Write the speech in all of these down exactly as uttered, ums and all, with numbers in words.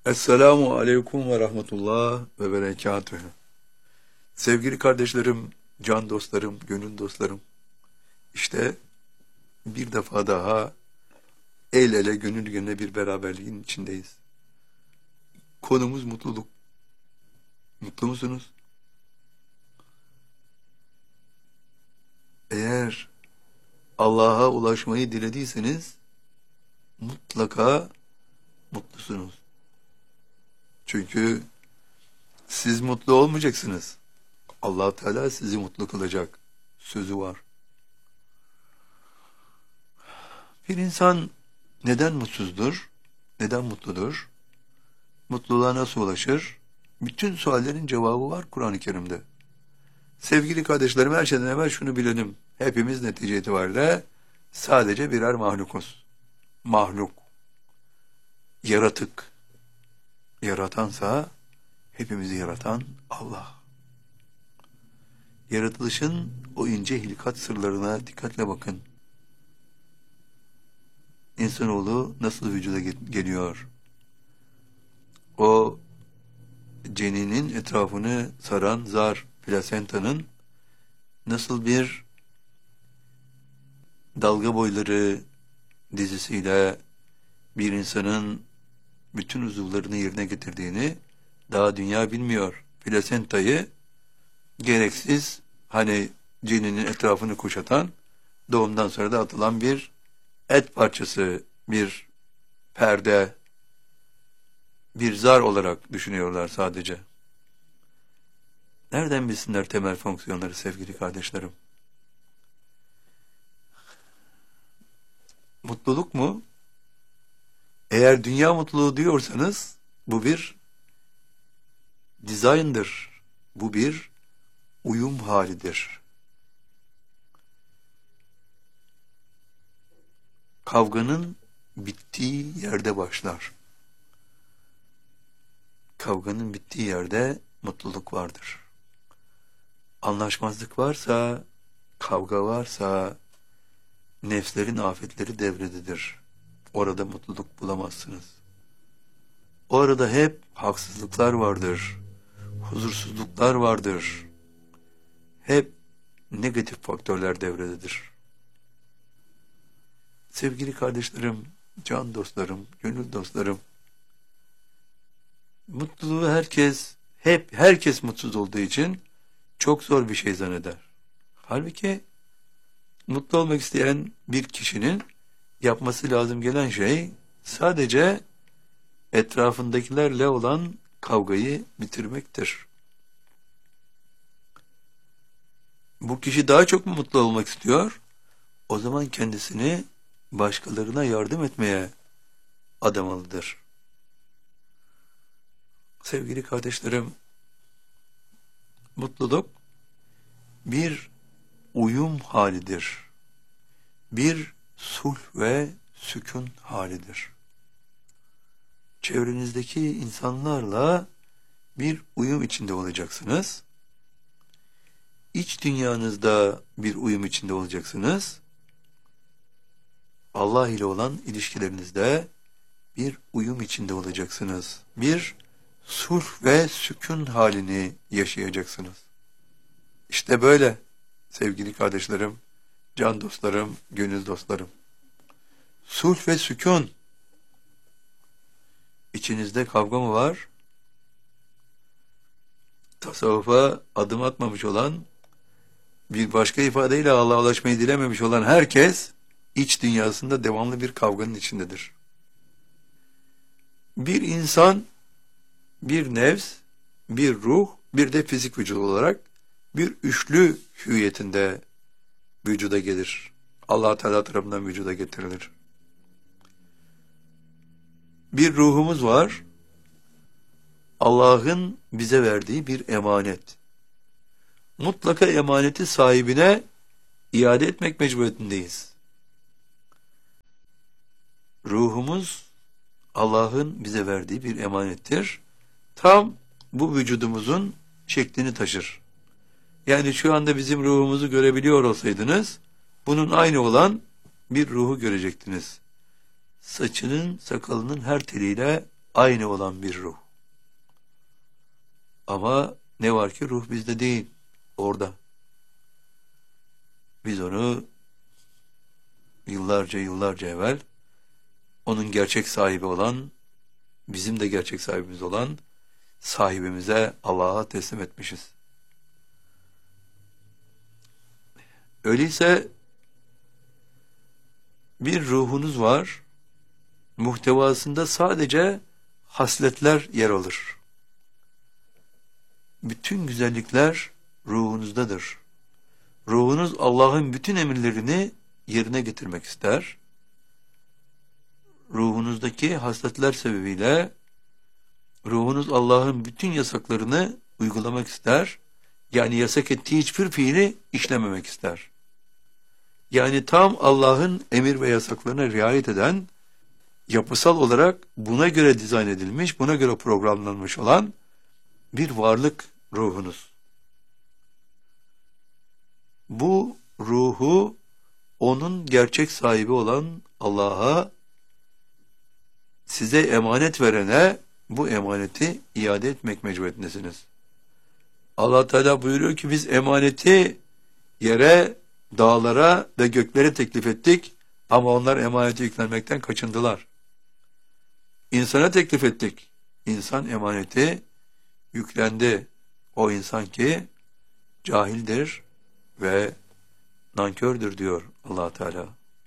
Esselamu aleyküm ve rahmetullah ve berekatühü. Sevgili kardeşlerim, can dostlarım, gönül dostlarım. İşte bir defa daha el ele gönül gönüle bir beraberliğin içindeyiz. Konumuz mutluluk. Mutlu musunuz? Eğer Allah'a ulaşmayı dilediyseniz mutlaka mutlusunuz. Çünkü siz mutlu olmayacaksınız. Allah Teala sizi mutlu kılacak sözü var. Bir insan neden mutsuzdur? Neden mutludur? Mutluluğa nasıl ulaşır? Bütün suallerin cevabı var Kur'an-ı Kerim'de. Sevgili kardeşlerim, her şeyden evvel şunu bilelim. Hepimiz netice itibariyle sadece birer mahlukuz. Mahluk. Yaratık. Yaratansa hepimizi yaratan Allah. Yaratılışın o ince hilkat sırlarına dikkatle bakın. İnsanoğlu nasıl vücuda geliyor? O ceninin etrafını saran zar, plasentanın nasıl bir dalga boyları dizisiyle bir insanın bütün uzuvlarını yerine getirdiğini daha dünya bilmiyor. Plasentayı gereksiz, hani ceninin etrafını kuşatan, doğumdan sonra da atılan bir et parçası, bir perde, bir zar olarak düşünüyorlar sadece. Nereden bilsinler temel fonksiyonları sevgili kardeşlerim? Mutluluk mu? Eğer dünya mutluluğu diyorsanız bu bir dizayndır. Bu bir uyum halidir. Kavganın bittiği yerde başlar. Kavganın bittiği yerde mutluluk vardır. Anlaşmazlık varsa, kavga varsa, nefslerin afetleri devrededir. Orada mutluluk bulamazsınız. O arada hep haksızlıklar vardır, huzursuzluklar vardır. Hep negatif faktörler devrededir. Sevgili kardeşlerim, can dostlarım, gönül dostlarım, mutluluğu herkes, hep herkes mutsuz olduğu için çok zor bir şey zanneder. Halbuki mutlu olmak isteyen bir kişinin yapması lazım gelen şey sadece etrafındakilerle olan kavgayı bitirmektir. Bu kişi daha çok mu mutlu olmak istiyor? O zaman kendisini başkalarına yardım etmeye adamalıdır. Sevgili kardeşlerim, mutluluk bir uyum halidir. Bir sulh ve sükun halidir. Çevrenizdeki insanlarla bir uyum içinde olacaksınız. İç dünyanızda bir uyum içinde olacaksınız. Allah ile olan ilişkilerinizde bir uyum içinde olacaksınız. Bir sulh ve sükun halini yaşayacaksınız. İşte böyle sevgili kardeşlerim, can dostlarım, gönül dostlarım. Sulh ve sükun. İçinizde kavga mı var? Tasavvufa adım atmamış olan, bir başka ifadeyle Allah'a ulaşmayı dilememiş olan herkes iç dünyasında devamlı bir kavganın içindedir. Bir insan, bir nefs, bir ruh, bir de fizik vücut olarak bir üçlü hüviyetinde vücuda gelir. Allah Teala tarafından vücuda getirilir. Bir ruhumuz var. Allah'ın bize verdiği bir emanet. Mutlaka emaneti sahibine iade etmek mecburiyetindeyiz. Ruhumuz Allah'ın bize verdiği bir emanettir. Tam bu vücudumuzun şeklini taşır. Yani şu anda bizim ruhumuzu görebiliyor olsaydınız, bunun aynı olan bir ruhu görecektiniz. Saçının, sakalının her teliyle aynı olan bir ruh. Ama ne var ki ruh bizde değil, orada. Biz onu yıllarca yıllarca evvel onun gerçek sahibi olan, bizim de gerçek sahibimiz olan sahibimize, Allah'a teslim etmişiz. Öyleyse bir ruhunuz var, muhtevasında sadece hasletler yer alır. Bütün güzellikler ruhunuzdadır. Ruhunuz Allah'ın bütün emirlerini yerine getirmek ister. Ruhunuzdaki hasletler sebebiyle ruhunuz Allah'ın bütün yasaklarını uygulamak ister. Yani yasak ettiği hiçbir fiili işlememek ister. Yani tam Allah'ın emir ve yasaklarına riayet eden, yapısal olarak buna göre dizayn edilmiş, buna göre programlanmış olan bir varlık ruhunuz. Bu ruhu onun gerçek sahibi olan Allah'a, size emanet verene bu emaneti iade etmek mecburiyetindesiniz. Allah Teala buyuruyor ki biz emaneti yere, dağlara ve göklere teklif ettik ama onlar emaneti yüklenmekten kaçındılar. İnsana teklif ettik. İnsan emaneti yüklendi. O insan ki cahildir ve nankördür diyor Allah Teala.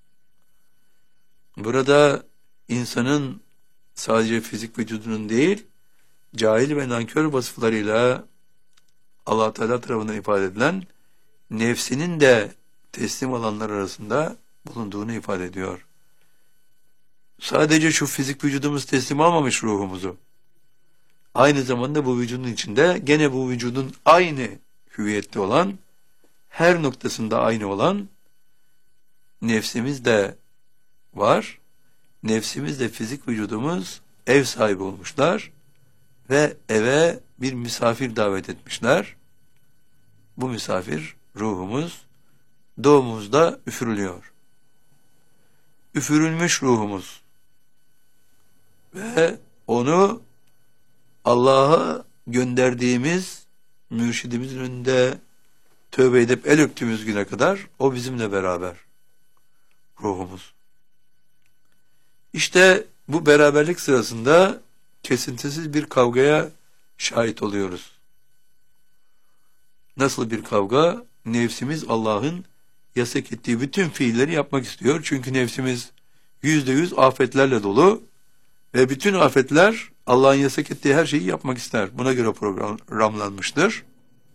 Burada insanın sadece fizik vücudunun değil, cahil ve nankör vasıflarıyla Allah Teala tarafından ifade edilen nefsinin de teslim olanlar arasında bulunduğunu ifade ediyor. Sadece şu fizik vücudumuz teslim almamış ruhumuzu. Aynı zamanda bu vücudun içinde gene bu vücudun aynı hüviyette olan, her noktasında aynı olan nefsimiz de var. Nefsimiz de fizik vücudumuz ev sahibi olmuşlar ve eve bir misafir davet etmişler. Bu misafir ruhumuz doğumuzda üfürülüyor. Üfürülmüş ruhumuz ve onu Allah'a gönderdiğimiz mürşidimizin önünde tövbe edip el öptüğümüz güne kadar o bizimle beraber ruhumuz. İşte bu beraberlik sırasında kesintisiz bir kavgaya şahit oluyoruz. Nasıl bir kavga? Nefsimiz Allah'ın yasak ettiği bütün fiilleri yapmak istiyor. Çünkü nefsimiz yüzde yüz afetlerle dolu ve bütün afetler Allah'ın yasak ettiği her şeyi yapmak ister. Buna göre programlanmıştır.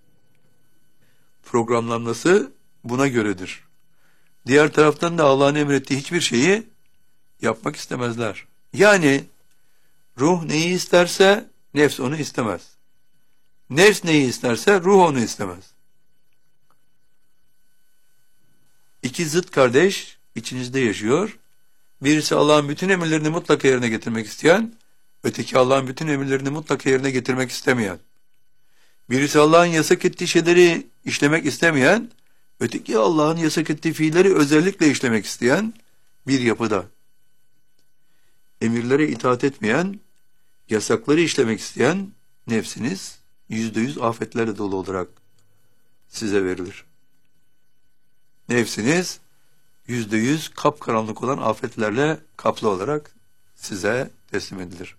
Programlanması buna göredir. Diğer taraftan da Allah'ın emrettiği hiçbir şeyi yapmak istemezler. Yani ruh neyi isterse nefs onu istemez. Nefs neyi isterse ruh onu istemez. İki zıt kardeş içinizde yaşıyor. Birisi Allah'ın bütün emirlerini mutlaka yerine getirmek isteyen, öteki Allah'ın bütün emirlerini mutlaka yerine getirmek istemeyen. Birisi Allah'ın yasak ettiği şeyleri işlemek istemeyen, öteki Allah'ın yasak ettiği fiilleri özellikle işlemek isteyen bir yapıda. Emirlere itaat etmeyen, yasakları işlemek isteyen nefsiniz yüzde yüz afetlerle dolu olarak size verilir. Nefsiniz yüzde yüz kapkaranlık olan afetlerle kaplı olarak size teslim edilir.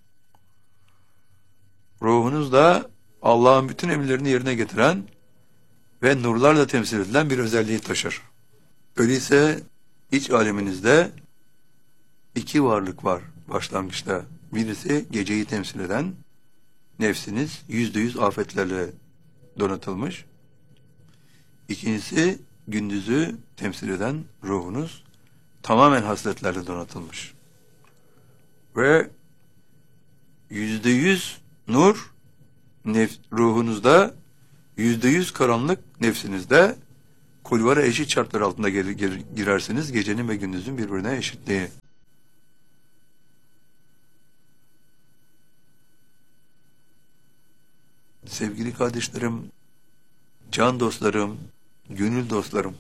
Ruhunuz da Allah'ın bütün emirlerini yerine getiren ve nurlarla temsil edilen bir özelliği taşır. Öyleyse iç aleminizde iki varlık var başlangıçta. Birisi geceyi temsil eden nefsiniz yüzde yüz afetlerle donatılmış. İkincisi gündüzü temsil eden ruhunuz tamamen hasletlerle donatılmış. Ve yüzde yüz nur nef ruhunuzda, yüzde yüz karanlık nefsinizde, kulvara eşit şartlar altında gir gir girersiniz gecenin ve gündüzün birbirine eşitliği. Sevgili kardeşlerim, can dostlarım, gönül dostlarım,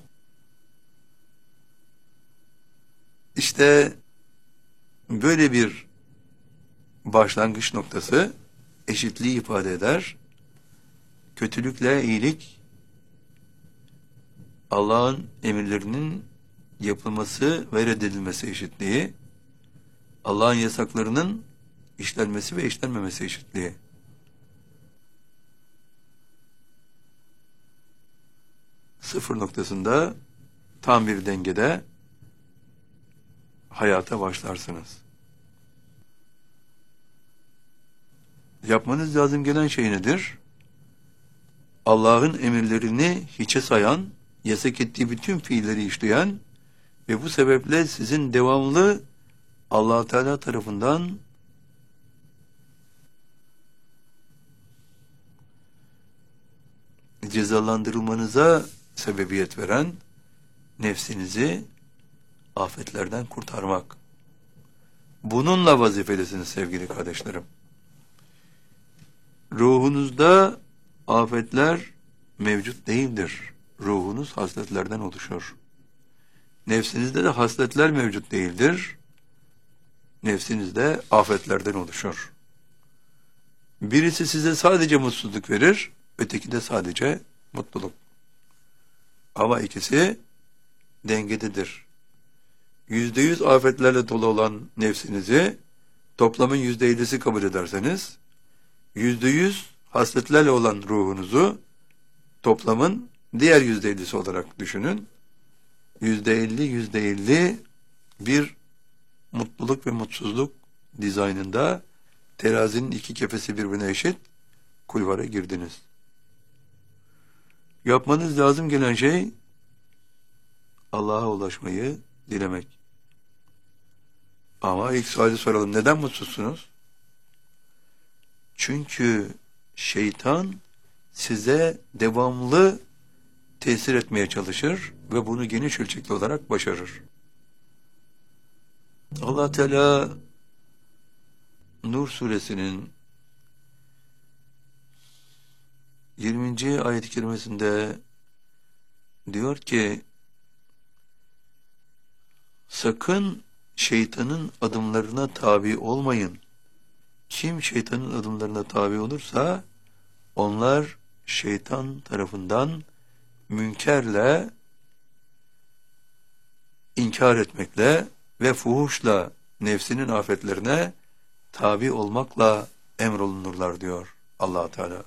İşte böyle bir başlangıç noktası, eşitliği ifade eder. Kötülükle iyilik, Allah'ın emirlerinin yapılması ve reddedilmesi eşitliği, Allah'ın yasaklarının işlenmesi ve işlenmemesi eşitliği. Sıfır noktasında tam bir dengede hayata başlarsınız. Yapmanız lazım gelen şey nedir? Allah'ın emirlerini hiçe sayan, yasak ettiği bütün fiilleri işleyen ve bu sebeple sizin devamlı Allah Teala tarafından cezalandırılmanıza sebebiyet veren nefsinizi afetlerden kurtarmak. Bununla vazifelisiniz sevgili kardeşlerim. Ruhunuzda afetler mevcut değildir. Ruhunuz hasletlerden oluşur. Nefsinizde de hasletler mevcut değildir. Nefsinizde afetlerden oluşur. Birisi size sadece mutsuzluk verir, öteki de sadece mutluluk. Ama ikisi dengededir. Yüzde yüz afetlerle dolu olan nefsinizi toplamın yüzde ellisi kabul ederseniz, yüzde yüz hasletlerle olan ruhunuzu toplamın diğer yüzde ellisi olarak düşünün. Yüzde elli, yüzde elli bir mutluluk ve mutsuzluk dizaynında terazinin iki kefesi birbirine eşit kulvara girdiniz. Yapmanız lazım gelen şey Allah'a ulaşmayı dilemek. Ama ilk suali soralım. Neden mutsuzsunuz? Çünkü şeytan size devamlı tesir etmeye çalışır ve bunu geniş ölçekli olarak başarır. Allah Teala Nur suresinin yirminci ayet-i kerimesinde diyor ki, sakın şeytanın adımlarına tabi olmayın. Kim şeytanın adımlarına tabi olursa onlar şeytan tarafından münkerle, inkar etmekle ve fuhuşla nefsinin afetlerine tabi olmakla emrolunurlar diyor Allah Teala.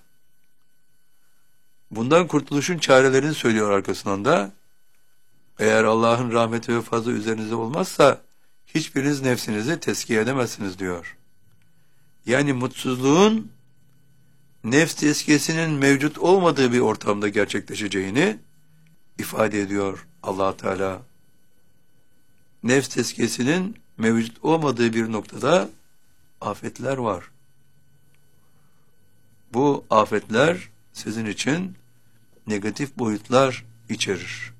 Bundan kurtuluşun çarelerini söylüyor arkasından da. Eğer Allah'ın rahmeti ve fazlı üzerinize olmazsa hiçbiriniz nefsinizi tezkiye edemezsiniz diyor. Yani mutsuzluğun nefs tezkiyesinin mevcut olmadığı bir ortamda gerçekleşeceğini ifade ediyor Allah Teala. Nefs tezkiyesinin mevcut olmadığı bir noktada afetler var. Bu afetler sizin için negatif boyutlar içerir.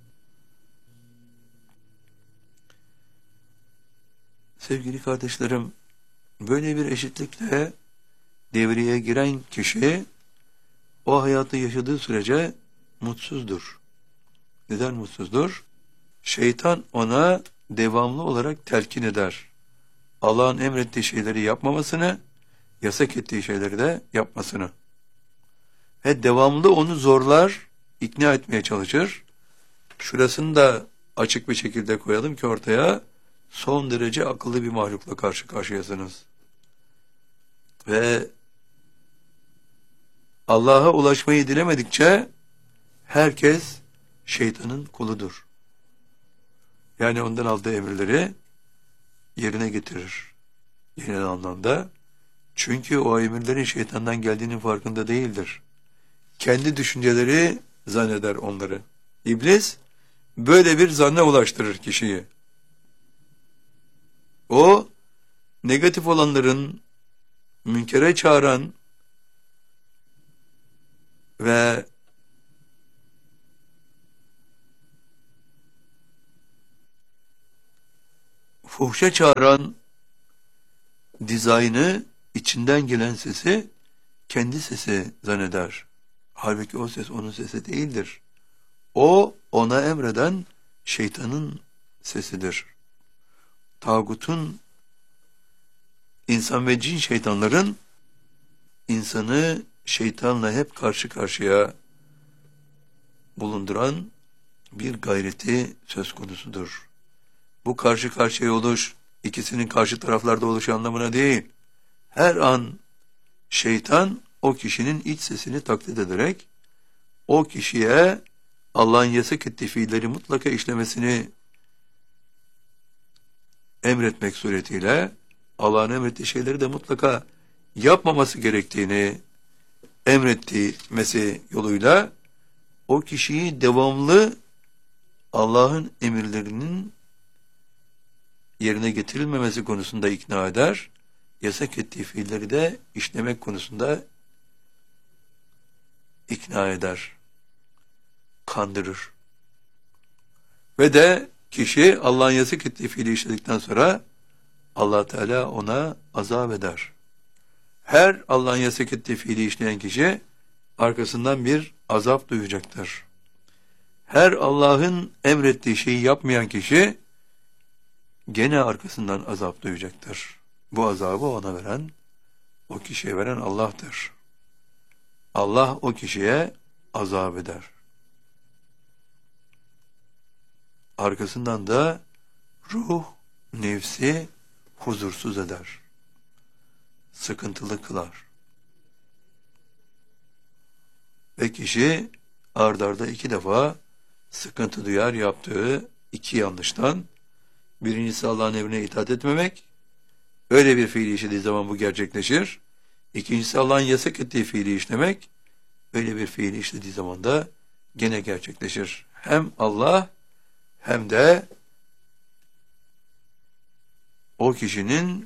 Sevgili kardeşlerim, böyle bir eşitlikle devreye giren kişi o hayatı yaşadığı sürece mutsuzdur. Neden mutsuzdur? Şeytan ona devamlı olarak telkin eder. Allah'ın emrettiği şeyleri yapmamasını, yasak ettiği şeyleri de yapmasını. Ve devamlı onu zorlar, ikna etmeye çalışır. Şurasını da açık bir şekilde koyalım ki ortaya, son derece akıllı bir mahlukla karşı karşıyasınız. Ve Allah'a ulaşmayı dilemedikçe herkes şeytanın kuludur. Yani ondan aldığı emirleri yerine getirir. Genel anlamda. Çünkü o emirlerin şeytandan geldiğinin farkında değildir. Kendi düşünceleri zanneder onları. İblis böyle bir zanna ulaştırır kişiyi. O negatif olanların münkere çağıran ve fuhşa çağıran dizaynı, içinden gelen sesi kendi sesi zanneder. Halbuki o ses onun sesi değildir. O, ona emreden şeytanın sesidir. Tağutun insan ve cin şeytanların insanı şeytanla hep karşı karşıya bulunduran bir gayreti söz konusudur. Bu karşı karşıya oluş, ikisinin karşı taraflarda oluşu anlamına değil. Her an şeytan o kişinin iç sesini taklit ederek o kişiye Allah'ın yasak ettiği fiilleri mutlaka işlemesini emretmek suretiyle Allah'ın emrettiği şeyleri de mutlaka yapmaması gerektiğini emretmesi yoluyla o kişiyi devamlı Allah'ın emirlerinin yerine getirilmemesi konusunda ikna eder, yasak ettiği fiilleri de işlemek konusunda ikna eder, kandırır. Ve de kişi Allah'ın yasak ettiği fiili işledikten sonra Allah Teala ona azap eder. Her Allah'ın yasak ettiği fiili işleyen kişi arkasından bir azap duyacaktır. Her Allah'ın emrettiği şeyi yapmayan kişi gene arkasından azap duyacaktır. Bu azabı ona veren, o kişiye veren Allah'tır. Allah o kişiye azap eder. Arkasından da ruh, nefsi huzursuz eder. Sıkıntılı kılar. Ve kişi ard arda iki defa sıkıntı duyar yaptığı iki yanlıştan. Birincisi Allah'ın emrine itaat etmemek. Öyle bir fiili işlediği zaman bu gerçekleşir. İkincisi Allah'ın yasak ettiği fiili işlemek. Öyle bir fiili işlediği zaman da gene gerçekleşir. Hem Allah hem de o kişinin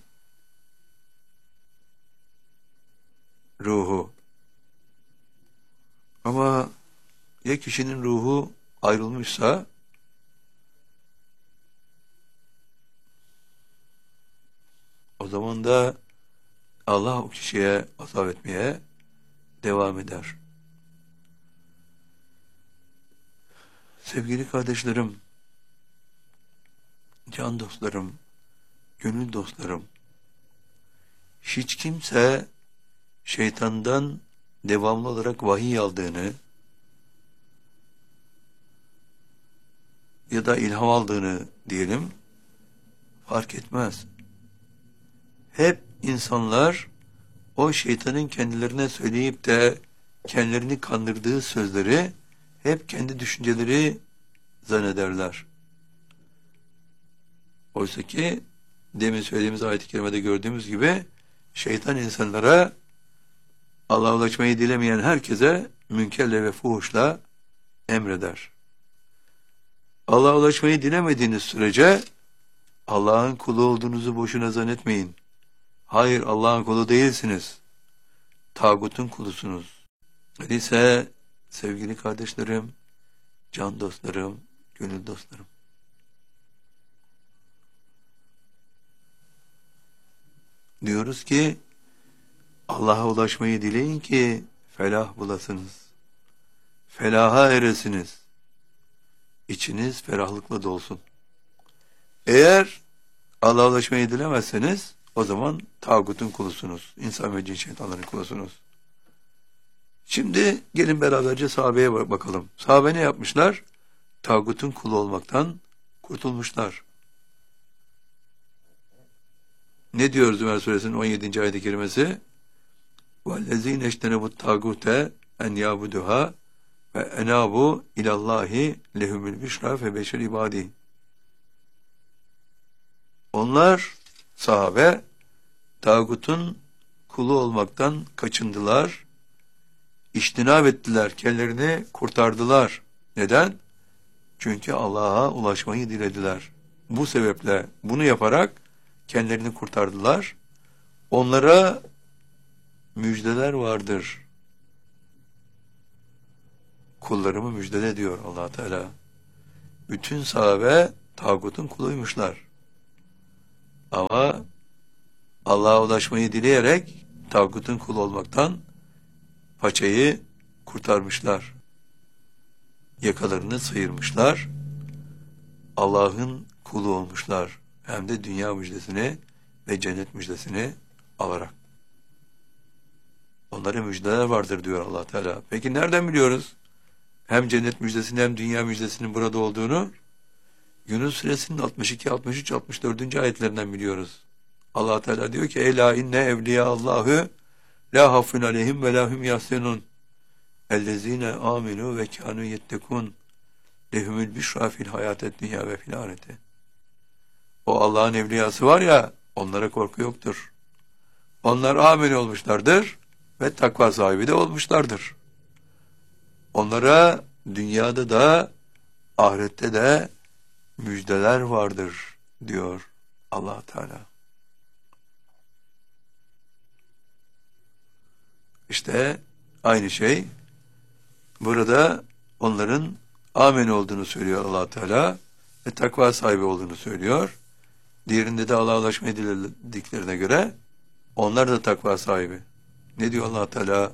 ruhu. Ama ya kişinin ruhu ayrılmışsa o zaman da Allah o kişiye azap etmeye devam eder. Sevgili kardeşlerim, can dostlarım, gönül dostlarım, hiç kimse şeytandan devamlı olarak vahiy aldığını ya da ilham aldığını diyelim fark etmez. Hep insanlar o şeytanın kendilerine söyleyip de kendilerini kandırdığı sözleri hep kendi düşünceleri zannederler. Oysa ki demin söylediğimiz ayet-i kerimede gördüğümüz gibi şeytan insanlara Allah'a ulaşmayı dilemeyen herkese münkerle ve fuhuşla emreder. Allah'a ulaşmayı dilemediğiniz sürece Allah'ın kulu olduğunuzu boşuna zannetmeyin. Hayır, Allah'ın kulu değilsiniz. Tağutun kulusunuz. Öyleyse sevgili kardeşlerim, can dostlarım, gönül dostlarım, diyoruz ki Allah'a ulaşmayı dileyin ki felah bulasınız. Felaha eresiniz. İçiniz ferahlıkla dolsun. Eğer Allah'a ulaşmayı dilemezseniz o zaman tağutun kulusunuz. İnsan ve cin şeytanların kulusunuz. Şimdi gelin beraberce sahabeye bakalım. Sahabe ne yapmışlar? Tağutun kulu olmaktan kurtulmuşlar. Ne diyor Zümer suresinin on yedinci ayet-i kerimesi? وَالَّذ۪ينَ اَجْتَنَبُوا التَّاغُوتَ اَنْ يَعْبُدُهَا وَاَنَابُوا اِلَى اللّٰهِ لَهُمُ الْبِشْرَى فَبَشِّرْ عِبَادِهِ. Onlar, sahabe, tağutun kulu olmaktan kaçındılar, İçtinab ettiler, kendilerini kurtardılar. Neden? Çünkü Allah'a ulaşmayı dilediler. Bu sebeple bunu yaparak kendilerini kurtardılar. Onlara müjdeler vardır. Kullarımı müjdele diyor Allah Teala. Bütün sahabe tağutun kuluymuşlar. Ama Allah'a ulaşmayı dileyerek tağutun kulu olmaktan paçayı kurtarmışlar. Yakalarını sıyırmışlar. Allah'ın kulu olmuşlar. Hem de dünya müjdesini ve cennet müjdesini alarak. Onlara müjdeler vardır diyor Allah Teala. Peki nereden biliyoruz? Hem cennet müjdesinin hem dünya müjdesinin burada olduğunu Yunus suresinin altmış iki, altmış üç, altmış dördüncü ayetlerinden biliyoruz. Allah Teala diyor ki: Ela inne evliya Allahu la hafun aleyhim ve la hum yahsenun. Ellezine aminu ve kanu yettekun. Lehumul büşra fil hayatet dünya ve fil ahirete. O Allah'ın evliyası var ya, onlara korku yoktur. Onlar amin olmuşlardır ve takva sahibi de olmuşlardır. Onlara dünyada da ahirette de müjdeler vardır diyor Allah Teala. İşte aynı şey burada onların amin olduğunu söylüyor Allah Teala ve takva sahibi olduğunu söylüyor. Diğerinde de Allah'a ulaşmayı dilediklerine göre onlar da takva sahibi. Ne diyor Allah Teala?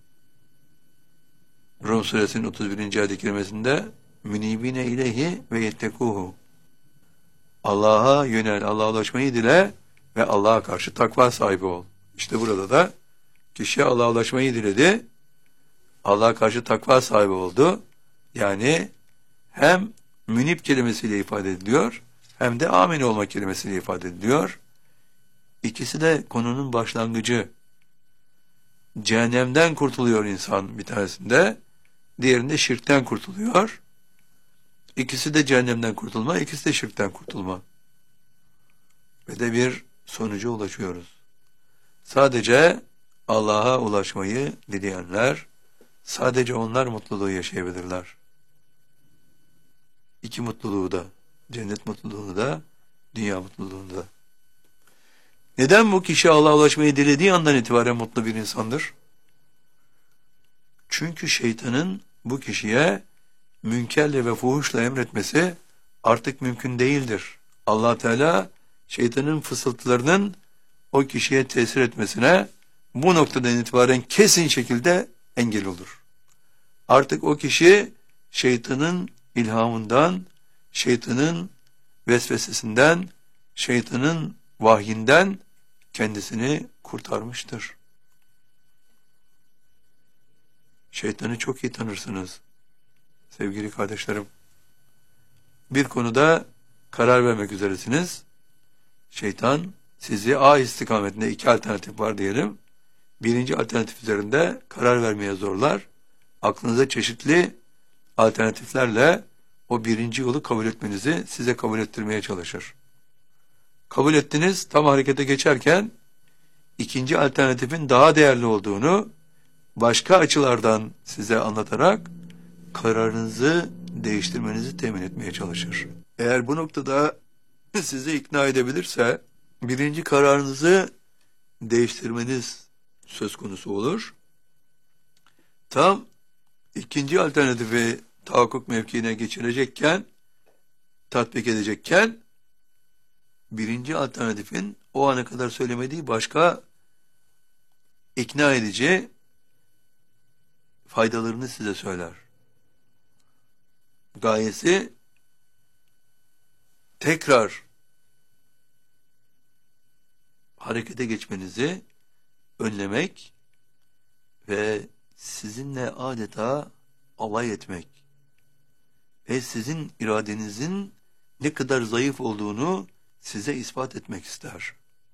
Rum suresinin otuz birinci ayet-i kerimesinde münibine ileyhi ve yettekuhu. Allah'a yönel, Allah'a ulaşmayı dile ve Allah'a karşı takva sahibi ol. İşte burada da kişi Allah'a ulaşmayı diledi, Allah'a karşı takva sahibi oldu. Yani hem münip kelimesiyle ifade ediliyor, hem de amin olma kelimesiyle ifade ediliyor. İkisi de konunun başlangıcı. Cehennemden kurtuluyor insan bir tanesinde, diğerinde şirkten kurtuluyor. İkisi de cehennemden kurtulma, ikisi de şirkten kurtulma. Ve de bir sonuca ulaşıyoruz. Sadece Allah'a ulaşmayı dileyenler, sadece onlar mutluluğu yaşayabilirler. İki mutluluğu da, cennet mutluluğunu da, dünya mutluluğunu da. Neden bu kişi Allah'a ulaşmayı dilediği andan itibaren mutlu bir insandır? Çünkü şeytanın bu kişiye münkerle ve fuhuşla emretmesi artık mümkün değildir. Allah Teala şeytanın fısıltılarının o kişiye tesir etmesine bu noktadan itibaren kesin şekilde engel olur. Artık o kişi şeytanın ilhamından, şeytanın vesvesesinden, şeytanın vahyinden kendisini kurtarmıştır. Şeytanı çok iyi tanırsınız sevgili kardeşlerim. Bir konuda karar vermek üzeresiniz. Şeytan sizi A istikametinde iki alternatif var diyelim. Birinci alternatif üzerinde karar vermeye zorlar. Aklınıza çeşitli alternatiflerle o birinci yolu kabul etmenizi size kabul ettirmeye çalışır. Kabul ettiniz, tam harekete geçerken ikinci alternatifin daha değerli olduğunu başka açılardan size anlatarak kararınızı değiştirmenizi temin etmeye çalışır. Eğer bu noktada sizi ikna edebilirse birinci kararınızı değiştirmeniz söz konusu olur. Tam ikinci alternatifi tahakkuk mevkiine geçirecekken, tatbik edecekken birinci alternatifin o ana kadar söylemediği başka ikna edici faydalarını size söyler. Gayesi tekrar harekete geçmenizi önlemek ve sizinle adeta alay etmek ve sizin iradenizin ne kadar zayıf olduğunu size ispat etmek ister.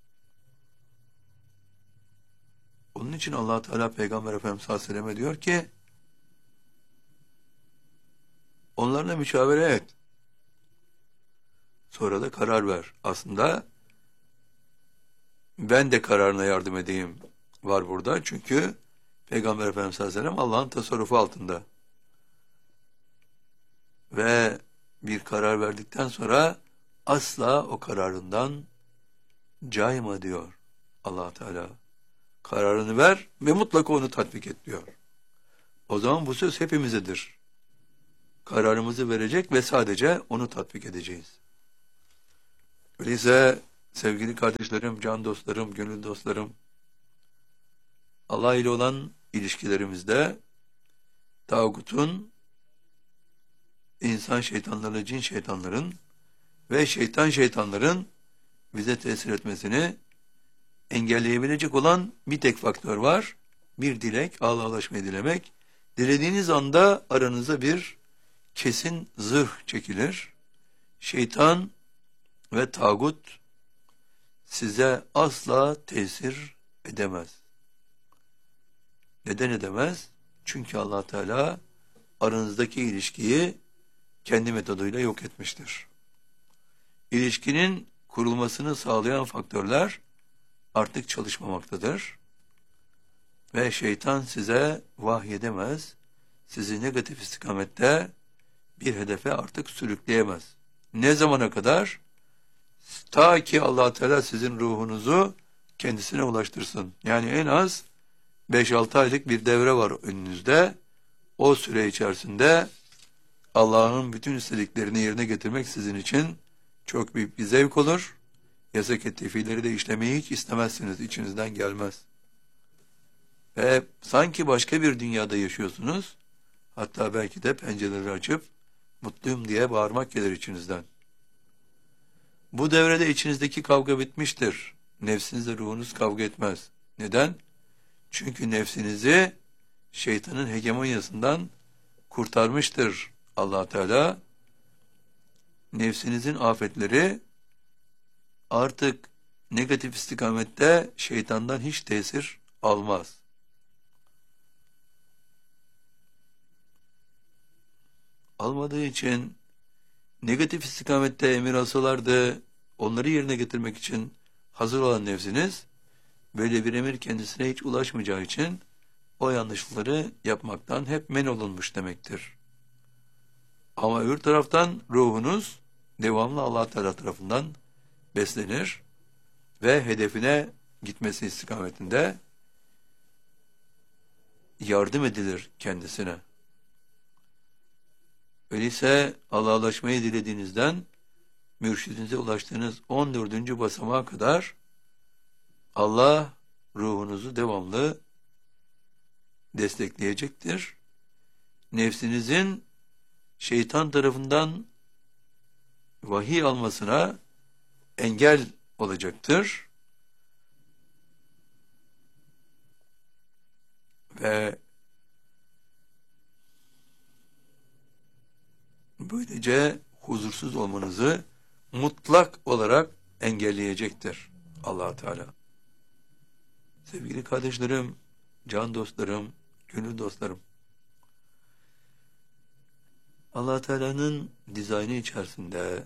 Onun için Allah Teala Peygamber Efendimiz sallallahu aleyhi ve sellem'e diyor ki onlarla müşavere et. Sonra da karar ver. Aslında ben de kararına yardım edeyim var burada. Çünkü Peygamber Efendimiz sallallahu aleyhi ve sellem Allah'ın tasarrufu altında. Ve bir karar verdikten sonra asla o kararından cayma diyor Allah Teala. Kararını ver ve mutlaka onu tatbik et diyor. O zaman bu söz hepimizedir. Kararımızı verecek ve sadece onu tatbik edeceğiz. Öyleyse sevgili kardeşlerim, can dostlarım, gönül dostlarım, Allah ile olan ilişkilerimizde tağutun, insan şeytanlarla cin şeytanların ve şeytan şeytanların bize tesir etmesini engelleyebilecek olan bir tek faktör var. Bir dilek, Allah'laşmayı dilemek. Dilediğiniz anda aranıza bir kesin zırh çekilir. Şeytan ve tağut size asla tesir edemez. Neden edemez? Çünkü Allah Teala aranızdaki ilişkiyi kendi metoduyla yok etmiştir. İlişkinin kurulmasını sağlayan faktörler artık çalışmamaktadır. Ve şeytan size vahyedemez, sizi negatif istikamette bir hedefe artık sürükleyemez. Ne zamana kadar? Ta ki Allah Teala sizin ruhunuzu kendisine ulaştırsın. Yani en az beş altı aylık bir devre var önünüzde. O süre içerisinde Allah'ın bütün istediklerini yerine getirmek sizin için çok büyük bir zevk olur. Yasak ettiği fiilleri de işlemeyi hiç istemezsiniz, içinizden gelmez. Ve sanki başka bir dünyada yaşıyorsunuz. Hatta belki de pencereleri açıp mutluyum diye bağırmak gelir içinizden. Bu devrede içinizdeki kavga bitmiştir. Nefsinizle ruhunuz kavga etmez. Neden? Çünkü nefsinizi şeytanın hegemonyasından kurtarmıştır Allah Teala. Nefsinizin afetleri artık negatif istikamette şeytandan hiç tesir almaz. Almadığı için negatif istikamette emir alsalardı onları yerine getirmek için hazır olan nefsiniz böyle bir emir kendisine hiç ulaşmayacağı için o yanlışlıkları yapmaktan hep men olunmuş demektir. Ama öbür taraftan ruhunuz devamlı Allah Teala tarafından beslenir ve hedefine gitmesi istikametinde yardım edilir kendisine. Öyleyse Allah'laşmayı dilediğinizden mürşidinize ulaştığınız on dördüncü basamağa kadar Allah ruhunuzu devamlı destekleyecektir. Nefsinizin şeytan tarafından vahiy almasına engel olacaktır. Ve böylece huzursuz olmanızı mutlak olarak engelleyecektir Allah Teala. Sevgili kardeşlerim, can dostlarım, gönül dostlarım. Allah Teala'nın dizaynı içerisinde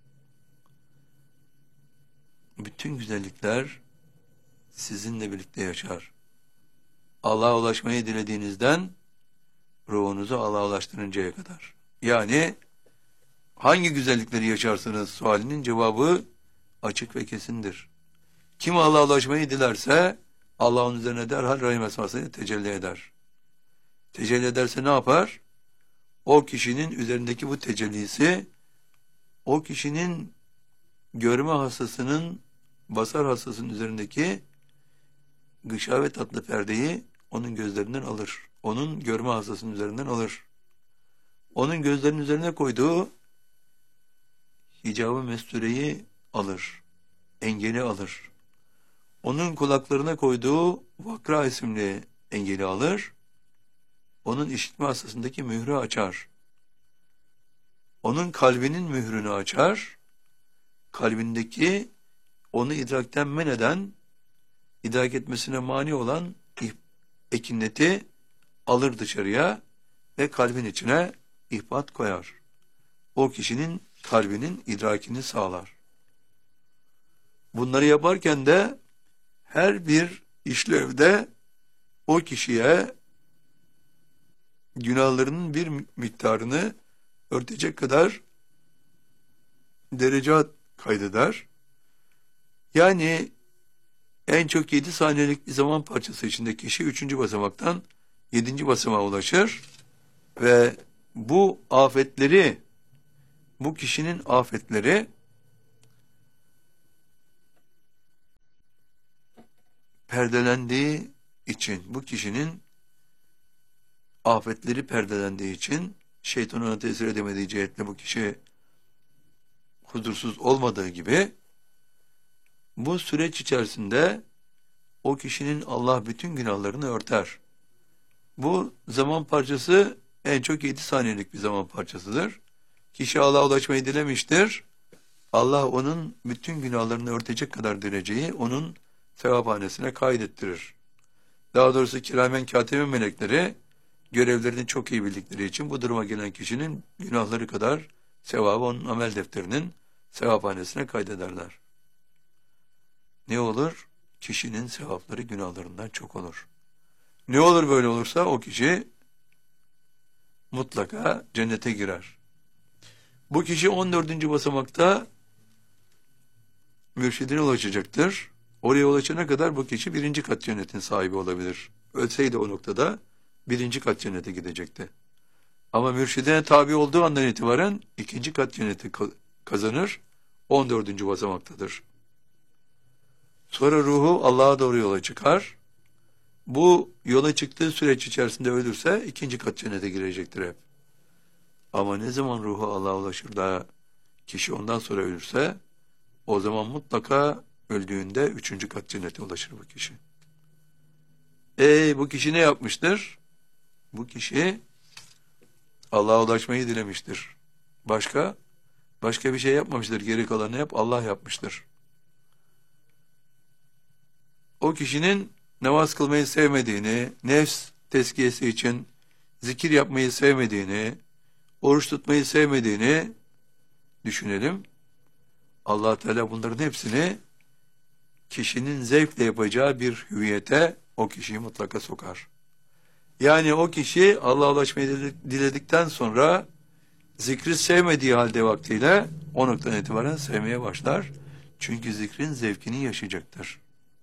bütün güzellikler sizinle birlikte yaşar. Allah'a ulaşmayı dilediğinizden ruhunuzu Allah'a ulaştırıncaya kadar. Yani hangi güzellikleri yaşarsınız sualinin cevabı açık ve kesindir. Kim Allah'a ulaşmayı dilerse Allah onun üzerine derhal rahim esmasıyla tecelli eder. Tecelli ederse ne yapar? O kişinin üzerindeki bu tecellisi o kişinin görme hastasının basar hastasının üzerindeki gışavet adlı perdeyi onun gözlerinden alır. Onun görme hastasının üzerinden alır. Onun gözlerinin üzerine koyduğu hicab-ı mestureyi alır. Engeli alır. Onun kulaklarına koyduğu vakra isimli engeli alır. Onun işitme hastasındaki mührü açar. Onun kalbinin mührünü açar. Kalbindeki onu idrakten men eden, idrak etmesine mani olan ekineti alır dışarıya ve kalbin içine ihbat koyar. O kişinin kalbinin idrakini sağlar. Bunları yaparken de her bir işlevde o kişiye günahlarının bir miktarını örtecek kadar derecat kaydeder. Yani en çok yedi saniyelik bir zaman parçası içinde kişi üçüncü basamaktan yedinci basamağa ulaşır ve bu afetleri, bu kişinin afetleri perdelendiği için, bu kişinin afetleri perdelendiği için şeytan ona tesir edemediği cihetle bu kişi huzursuz olmadığı gibi bu süreç içerisinde o kişinin Allah bütün günahlarını örter. Bu zaman parçası en çok yedi saniyelik bir zaman parçasıdır. Kişi Allah'a ulaşmayı dilemiştir. Allah onun bütün günahlarını örtecek kadar dereceyi onun sevaphanesine kaydettirir. Daha doğrusu kiramen katibe melekleri görevlerini çok iyi bildikleri için bu duruma gelen kişinin günahları kadar sevabı onun amel defterinin sevaphanesine kaydederler. Ne olur? Kişinin sevapları günahlarından çok olur. Ne olur böyle olursa o kişi mutlaka cennete girer. Bu kişi on dördüncü basamakta mürşidine ulaşacaktır. Oraya ulaşana kadar bu kişi birinci kat cennetin sahibi olabilir. Ölseydi o noktada birinci kat cennete gidecekti. Ama mürşidine tabi olduğu andan itibaren ikinci kat cenneti kazanır. on dördüncü basamaktadır. Sonra ruhu Allah'a doğru yola çıkar. Bu yola çıktığı süreç içerisinde ölürse ikinci kat cennete girecektir hep. Ama ne zaman ruhu Allah'a ulaşır da kişi ondan sonra ölürse o zaman mutlaka öldüğünde üçüncü kat cennete ulaşır bu kişi. E bu kişi ne yapmıştır? Bu kişi Allah'a ulaşmayı dilemiştir. Başka? Başka bir şey yapmamıştır. Geri kalanı hep Allah yapmıştır. O kişinin namaz kılmayı sevmediğini, nefs tezkiyesi için zikir yapmayı sevmediğini, oruç tutmayı sevmediğini düşünelim. Allah Teala bunların hepsini kişinin zevkle yapacağı bir hüviyete o kişiyi mutlaka sokar. Yani o kişi Allah'a ulaşmayı diledikten sonra zikri sevmediği halde vaktiyle o noktadan itibaren sevmeye başlar. Çünkü zikrin zevkini yaşayacaktır.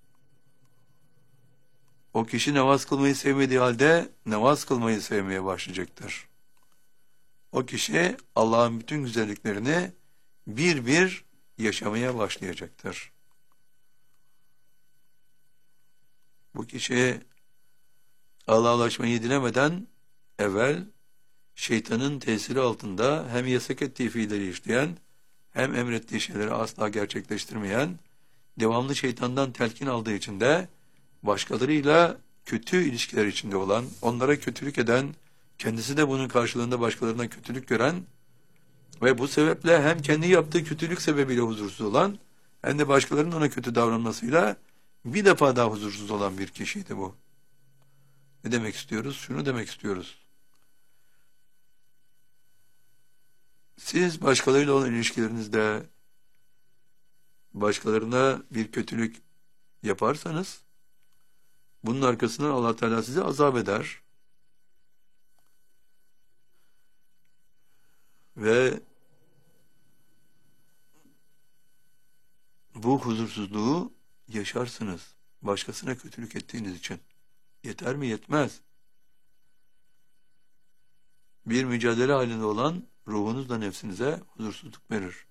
O kişi namaz kılmayı sevmediği halde namaz kılmayı sevmeye başlayacaktır. O kişi Allah'ın bütün güzelliklerini bir bir yaşamaya başlayacaktır. Bu kişi Allah'a ulaşmayı dilemeden evvel şeytanın tesiri altında hem yasak ettiği fiilleri işleyen hem emrettiği şeyleri asla gerçekleştirmeyen, devamlı şeytandan telkin aldığı için de başkalarıyla kötü ilişkiler içinde olan, onlara kötülük eden, kendisi de bunun karşılığında başkalarına kötülük gören ve bu sebeple hem kendi yaptığı kötülük sebebiyle huzursuz olan hem de başkalarının ona kötü davranmasıyla bir defa daha huzursuz olan bir kişiydi bu. Ne demek istiyoruz? Şunu demek istiyoruz. Siz başkalarıyla olan ilişkilerinizde başkalarına bir kötülük yaparsanız bunun arkasından Allah Teala sizi azap eder. Ve bu huzursuzluğu yaşarsınız. Başkasına kötülük ettiğiniz için. Yeter mi? Yetmez. Bir mücadele halinde olan ruhunuzla nefsinize huzursuzluk verir.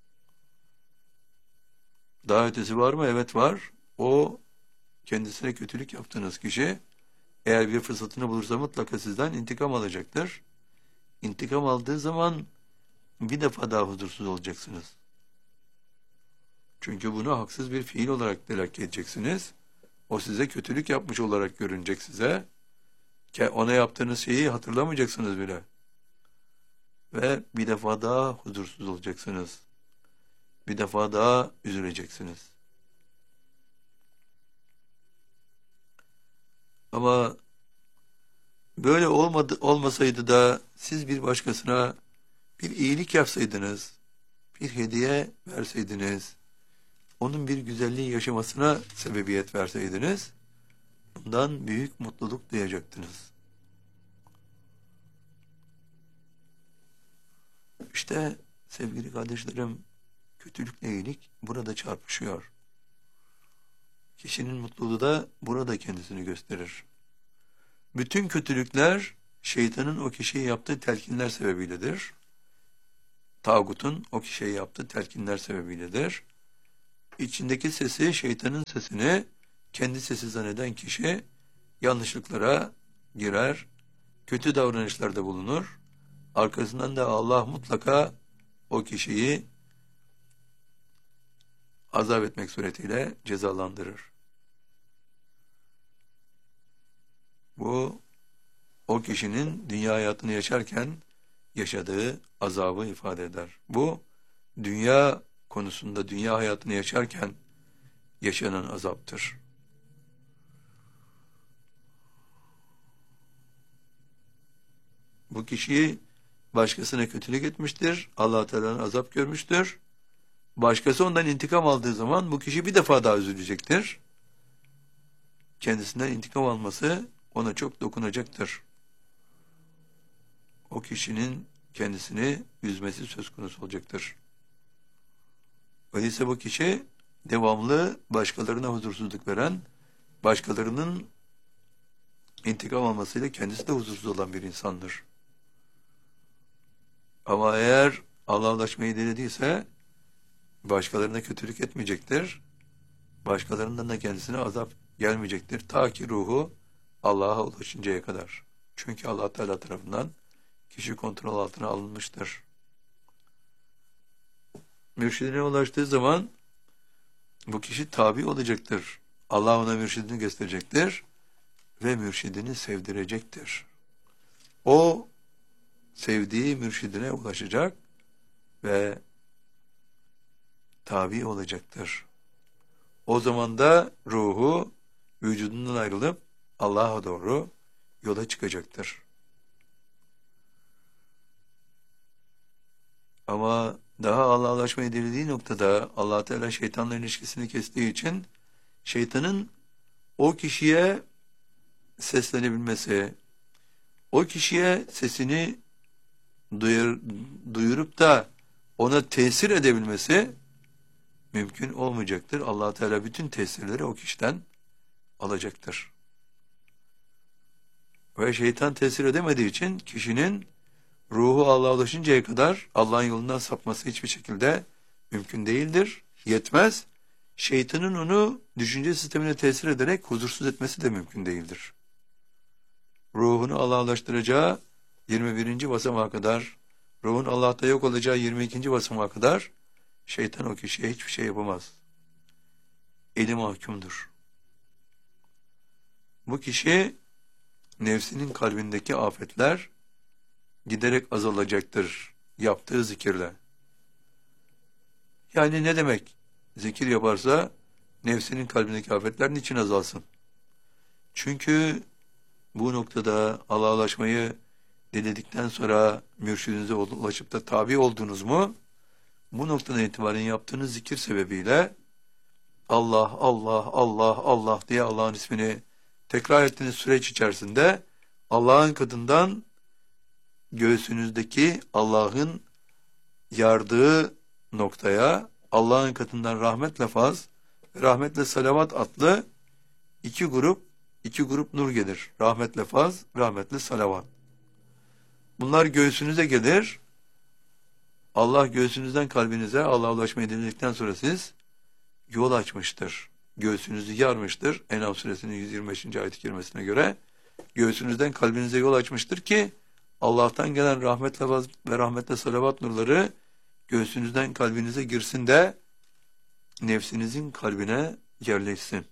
Daha ötesi var mı? Evet var. O kendisine kötülük yaptığınız kişi eğer bir fırsatını bulursa mutlaka sizden intikam alacaktır. İntikam aldığı zaman bir defa daha huzursuz olacaksınız. Çünkü bunu haksız bir fiil olarak telakki edeceksiniz. O size kötülük yapmış olarak görünecek size. Ona yaptığınız şeyi hatırlamayacaksınız bile. Ve bir defa daha huzursuz olacaksınız. Bir defa daha üzüleceksiniz. Ama böyle olmadı, olmasaydı da siz bir başkasına bir iyilik yapsaydınız, bir hediye verseydiniz, onun bir güzelliği yaşamasına sebebiyet verseydiniz, bundan büyük mutluluk duyacaktınız. İşte sevgili kardeşlerim, kötülükle iyilik burada çarpışıyor. Kişinin mutluluğu da burada kendisini gösterir. Bütün kötülükler şeytanın o kişiye yaptığı telkinler sebebiyledir. Tağutun o kişiye yaptığı telkinler sebebiyledir. İçindeki sesi, şeytanın sesini kendi sesi zanneden kişi yanlışlıklara girer, kötü davranışlarda bulunur. Arkasından da Allah mutlaka o kişiyi azap etmek suretiyle cezalandırır. Bu o kişinin dünya hayatını yaşarken yaşadığı azabı ifade eder. Bu dünya konusunda dünya hayatını yaşarken yaşanan azaptır. Bu kişi başkasına kötülük etmiştir. Allah Teala'nın azap görmüştür. Başkası ondan intikam aldığı zaman bu kişi bir defa daha üzülecektir. Kendisinden intikam alması ona çok dokunacaktır. O kişinin kendisini üzmesi söz konusu olacaktır. Öyleyse bu kişi devamlı başkalarına huzursuzluk veren, başkalarının intikam almasıyla kendisi de huzursuz olan bir insandır. Ama eğer Allah'laşmayı dilediyse başkalarına kötülük etmeyecektir. Başkalarından da kendisine azap gelmeyecektir. Ta ki ruhu Allah'a ulaşıncaya kadar. Çünkü Allah Teala tarafından kişi kontrol altına alınmıştır. Mürşidine ulaştığı zaman bu kişi tabi olacaktır. Allah ona mürşidini gösterecektir ve mürşidini sevdirecektir. O sevdiği mürşidine ulaşacak ve tabi olacaktır. O zaman da ruhu vücudundan ayrılıp Allah'a doğru yola çıkacaktır. Ama daha Allah'laşmayı dilediği noktada Allah Teala şeytanla ilişkisini kestiği için şeytanın o kişiye seslenebilmesi, o kişiye sesini duyur, duyurup da ona tesir edebilmesi mümkün olmayacaktır. Allah Teala bütün tesirleri o kişiden alacaktır. Ve şeytan tesir edemediği için kişinin ruhu Allah'a ulaşıncaya kadar Allah'ın yolundan sapması hiçbir şekilde mümkün değildir. Yetmez. Şeytanın onu düşünce sistemine tesir ederek huzursuz etmesi de mümkün değildir. Ruhunu Allah'a ulaştıracağı yirmi birinci basamağa kadar, ruhun Allah'ta yok olacağı yirmi ikinci basamağa kadar şeytan o kişiye hiçbir şey yapamaz. Eli mahkumdur. Bu kişi nefsinin kalbindeki afetler giderek azalacaktır yaptığı zikirle. Yani ne demek? Zikir yaparsa nefsinin kalbindeki afetler niçin azalsın? Çünkü bu noktada Allah'a ulaşmayı diledikten sonra mürşidinize ulaşıp da tabi oldunuz mu? Bu noktadan itibaren yaptığınız zikir sebebiyle Allah, Allah, Allah, Allah diye Allah'ın ismini tekrar ettiğiniz süreç içerisinde Allah'ın katından göğsünüzdeki Allah'ın yardığı noktaya Allah'ın katından rahmetle faz ve rahmetle salavat adlı iki grup iki grup nur gelir. Rahmetle faz, rahmetle salavat. Bunlar göğsünüze gelir. Allah göğsünüzden kalbinize Allah'a ulaşmayı denedikten sonra siz yol açmıştır. Göğsünüzü yarmıştır. En'am suresinin yüz yirmi beşinci ayet-i kerimesine göre göğsünüzden kalbinize yol açmıştır ki Allah'tan gelen rahmetle faz ve rahmetle salavat nurları göğsünüzden kalbinize girsin de nefsinizin kalbine yerleşsin.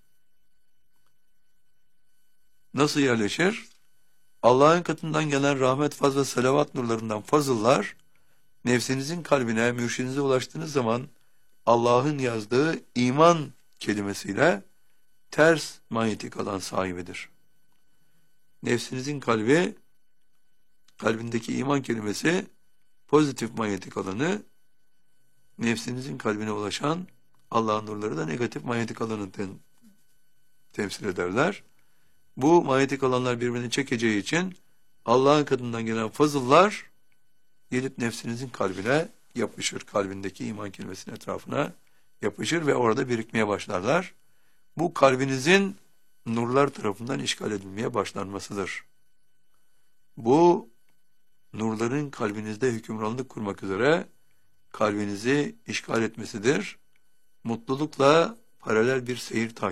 Nasıl yerleşir? Allah'ın katından gelen rahmet, faz ve salavat nurlarından fazıllar nefsinizin kalbine, mürşidinize ulaştığınız zaman Allah'ın yazdığı iman kelimesiyle ters manyetik alan sahibidir. Nefsinizin kalbi, kalbindeki iman kelimesi pozitif manyetik alanı, nefsinizin kalbine ulaşan Allah'ın nurları da negatif manyetik alanı tem temsil ederler. Bu manyetik alanlar birbirini çekeceği için Allah'ın katından gelen fazıllar gelip nefsinizin kalbine yapışır. Kalbindeki iman kelimesinin etrafına yapışır ve orada birikmeye başlarlar. Bu kalbinizin nurlar tarafından işgal edilmeye başlanmasıdır. Bu nurların kalbinizde hükümranlık kurmak üzere kalbinizi işgal etmesidir. Mutlulukla paralel bir seyir takip